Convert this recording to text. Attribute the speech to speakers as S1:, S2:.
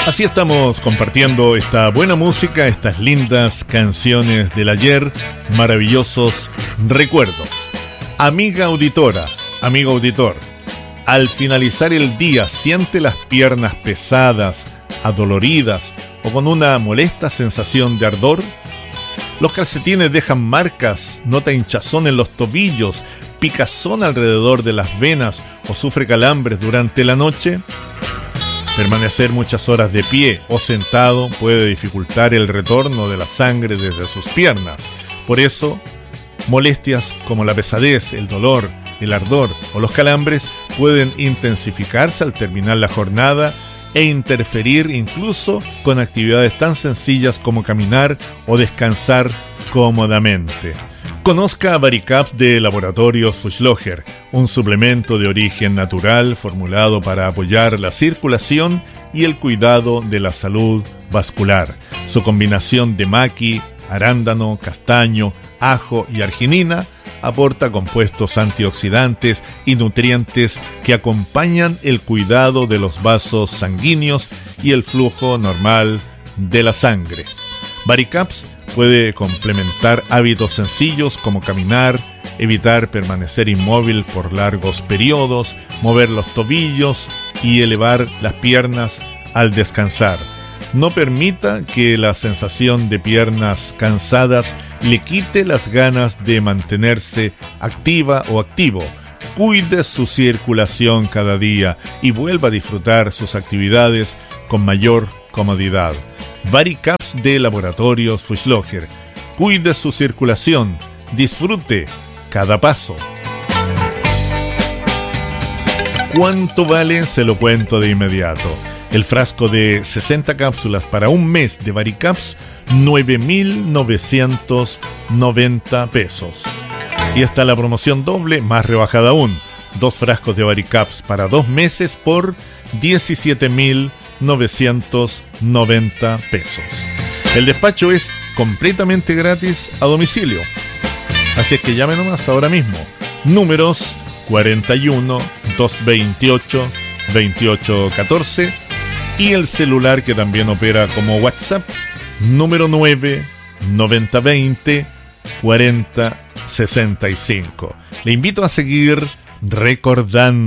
S1: Así estamos compartiendo esta buena música, estas lindas canciones del ayer, maravillosos recuerdos. Amiga auditora, amigo auditor, al finalizar el día siente las piernas pesadas, adoloridas o con una molesta sensación de ardor. Los calcetines dejan marcas, nota hinchazón en los tobillos, picazón alrededor de las venas o sufre calambres durante la noche. Permanecer muchas horas de pie o sentado puede dificultar el retorno de la sangre desde sus piernas. Por eso, molestias como la pesadez, el dolor, el ardor o los calambres pueden intensificarse al terminar la jornada e interferir incluso con actividades tan sencillas como caminar o descansar cómodamente. Conozca Varicaps de Laboratorios Fuchslocher, un suplemento de origen natural formulado para apoyar la circulación y el cuidado de la salud vascular. Su combinación de maqui, arándano, castaño, ajo y arginina aporta compuestos antioxidantes y nutrientes que acompañan el cuidado de los vasos sanguíneos y el flujo normal de la sangre. Varicaps puede complementar hábitos sencillos como caminar, evitar permanecer inmóvil por largos periodos, mover los tobillos y elevar las piernas al descansar. No permita que la sensación de piernas cansadas le quite las ganas de mantenerse activa o activo. Cuide su circulación cada día y vuelva a disfrutar sus actividades con mayor comodidad. Varicaps de Laboratorios Fuchslocher. Cuide su circulación. Disfrute cada paso. ¿Cuánto vale? Se lo cuento de inmediato. El frasco de 60 cápsulas para un mes de Varicaps, 9.990 pesos. Y está la promoción doble, más rebajada aún. 2 frascos de Varicaps para 2 meses por 17.990 pesos. El despacho es completamente gratis a domicilio. Así es que llame nomás ahora mismo. Números 41 228 2814 y el celular que también opera como WhatsApp, número 9 9020 4065. Le invito a seguir recordando